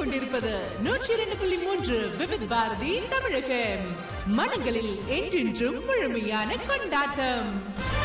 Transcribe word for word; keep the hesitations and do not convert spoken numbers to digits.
கொண்டிருப்பது நூற்றி இரண்டு புள்ளி மூன்று விவித் பாரதி தமிழகம். மனங்களில் என்றென்றும் முழுமையான கொண்டாட்டம்.